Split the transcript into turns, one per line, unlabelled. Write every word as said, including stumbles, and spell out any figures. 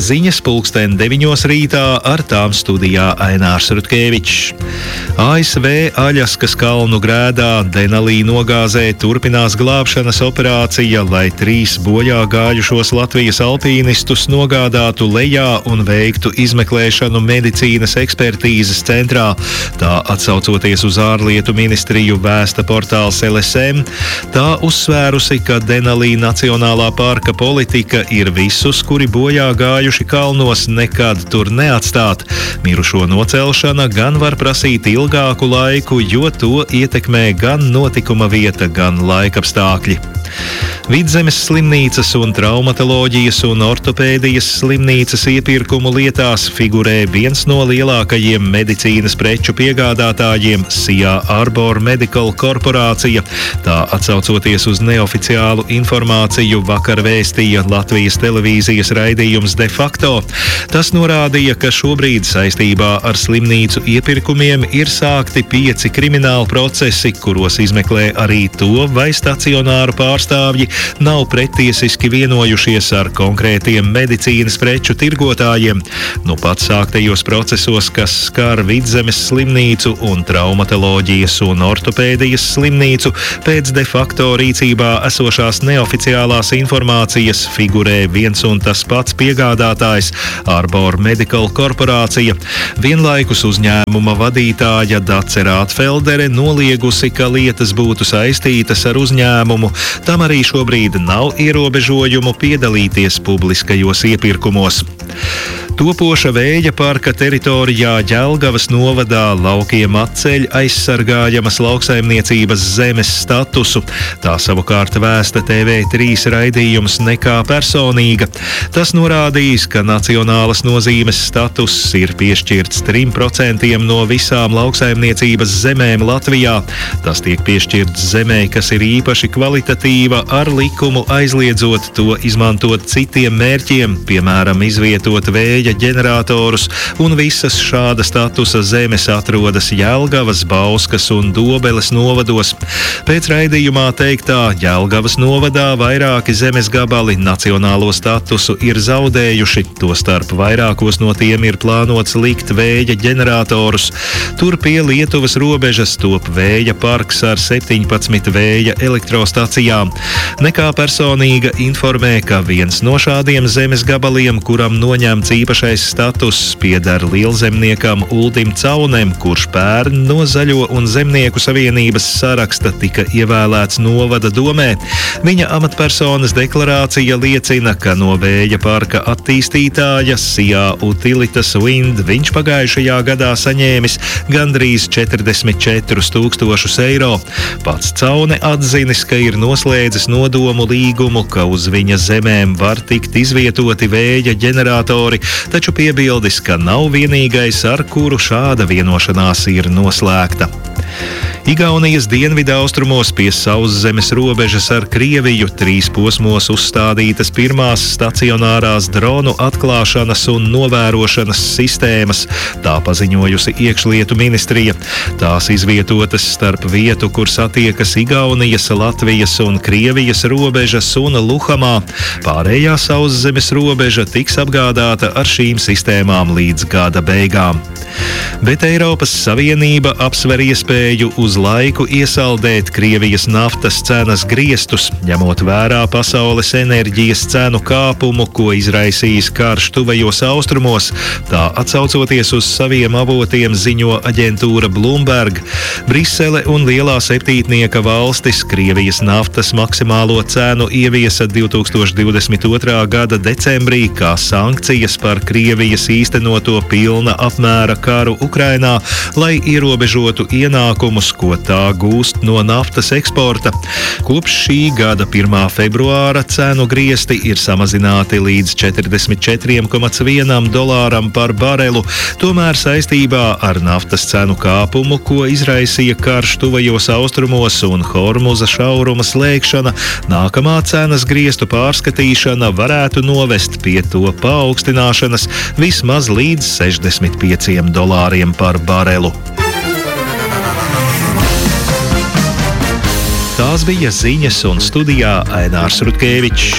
ziņas pulksten deviņos rītā, ar tām studijā Ainārs Rutkevičs. A S V Aļaskas kalnu grēdā Denalī nogāzē turpinās glābšanas operācija, lai trīs bojā gājušos Latvijas alpīnistus nogādātu lejā un veiktu izmeklēšanu medicīnas ekspertīzes centrā. Tā atsaucoties uz ārlietu ministriju vēsta portāls L S M, tā uzsvērusi, ka Denalī Nacionālā parka politika ir visus, kuri bojā gājuši kalnos, nekad tur neatstāt. Mirušo nocelšana gan var prasīt ilgāku laiku, jo to ietekmē gan notikuma vieta, gan laikapstākļi. Vidzemes slimnīcas un traumatoloģijas un ortopēdijas slimnīcas iepirkumu lietās figurē viens no lielākajiem medicīnas preču piegādātājiem – Sijā Arbor Medical korporācija. Tā atsaucoties uz neoficiālu informāciju vakar vēstīja Latvijas televīzijas raidījums De facto. Tas norādīja, ka šobrīd saistībā ar slimnīcu iepirkumiem ir sākti pieci krimināli procesi, kuros izmeklē arī to, vai stacionāru pārstāvji nav pretiesiski vienojušies ar konkrētiem medicīnas preču tirgotājiem. Nu pat sāktajos procesos, kas skar Vidzemes slimnīcu un traumatoloģijas un ortopēdijas slimnīcu, pēc de facto rīcībā esošās neoficiālās informācijas figurē viens un tas pats piegādātājs – Arbor Medical korporācija. Vienlaikus uzņēmuma vadītāja Dace Rātfeldere noliegusi, ka lietas būtu saistītas ar uzņēmumu. Tam arī šobrīd nav ierobežojumu piedalīties publiskajos iepirkumos. Topoša vēja parka teritorijā Ģelgavas novadā laukiem atceļ aizsargājamas lauksaimniecības zemes statusu. Tā savukārt vēsta T V trīs raidījums Nekā personīga. Tas norādījis, ka nacionālas nozīmes status ir piešķirts trim procentiem no visām lauksaimniecības zemēm Latvijā. Tas tiek piešķirts zemē, kas ir īpaši kvalitatīva, ar likumu aizliedzot to izmantot citiem mērķiem, piemēram, izvietot vēja ģeneratorus, un visas šāda statusa zemes atrodas Jelgavas, Bauskas un Dobeles novados. Pēc raidījumā teiktā, Jelgavas novadā vairāki zemes gabali nacionālo statusu ir zaudējuši, tostarp vairākos no tiem ir plānots likt vēja ģeneratorus. Tur pie Lietuvas robežas top vēja parks ar septiņpadsmit vēja elektrostacijām. Nekā personīga informē, ka viens no šādiem zemes gabaliem, kuram noņemts īpašais status, pieder lielzemniekam Uldim Caunem, kurš pērn no Zaļo un Zemnieku savienības saraksta tika ievēlēts novada domē. Viņa amatpersonas deklarācija liecina, ka no vēja parka attīstītāja Sijā Utilitas Wind viņš pagājušajā gadā saņēmis gandrīz četrdesmit četrus tūkstošus eiro. Pats Caune atzinis, ka ir noslēdzis nodomu līgumu, ka uz viņa zemēm var tikt izvietoti vēja ģeneratori, taču piebildis, ka nav vienīgais, ar kuru šāda vienošanās ir noslēgta. Igaunijas dienvidaustrumos pie sauszemes robežas ar Krieviju trīs posmos uzstādītas pirmās stacionārās dronu atklāšanas un novērošanas sistēmas, tā paziņojusi iekšlietu ministrija. Tās izvietotas starp vietu, kur satiekas Igaunijas, Latvijas un Krievijas robežas un Luhamā. Pārējā sauszemes robeža tiks apgādāta ar šīm sistēmām līdz gada beigām. Bet Eiropas Savienība apsver iespēju uz laiku iesaldēt Krievijas naftas cenas griestus, ņemot vērā pasaules enerģijas cenu kāpumu, ko izraisījis karš tuvajos austrumos. Tā atsaucoties uz saviem avotiem ziņo aģentūra Bloomberg. Brisele un lielā septītnieka valstis Krievijas naftas maksimālo cenu ieviesa divtūkstoš divdesmit otrā gada decembrī kā sankcijas par Krievijas īstenoto pilna apmēra karu Ukrainā, lai ierobežotu ienākumus, ko tā gūst no naftas eksporta. Kopš šī gada pirmā februāra cenu griesti ir samazināti līdz četrdesmit četriem komats vienam dolāram par barelu, tomēr saistībā ar naftas cenu kāpumu, ko izraisīja karš tuvajos austrumos un Hormuza šauruma slēgšana, nākamā cenas griestu pārskatīšana varētu novest pie to paaugstināšanas vismaz līdz sešdesmit pieciem dolāriem par barelu. Tās bija ziņas, un studijā Ainārs Rutkevičs.